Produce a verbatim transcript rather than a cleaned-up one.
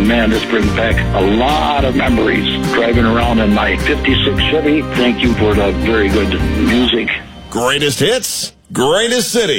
man, this brings back a lot of memories. Driving around in my fifty-six Chevy. Thank you for the very good music. Greatest hits, greatest city.